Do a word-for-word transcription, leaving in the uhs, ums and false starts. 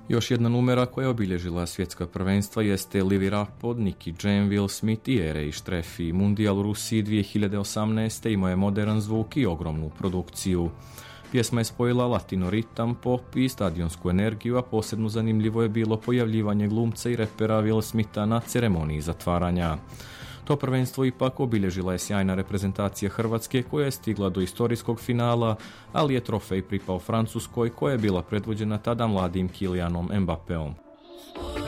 Još jedna numera koja je obilježila svjetska prvenstva jeste Live It Up od Nicky Jam, Will Smith i Ere i Štrefi. Mundijal u Rusiji dvije hiljade osamnaeste imao je modern zvuk i ogromnu produkciju. Pjesma je spojila latino ritam, pop i stadionsku energiju, a posebno zanimljivo je bilo pojavljivanje glumca i repera Will Smitha na ceremoniji zatvaranja. To prvenstvo ipak obilježila je sjajna reprezentacija Hrvatske koja je stigla do istorijskog finala, ali je trofej pripao Francuskoj koja je bila predvođena tada mladim Kylianom Mbappeom.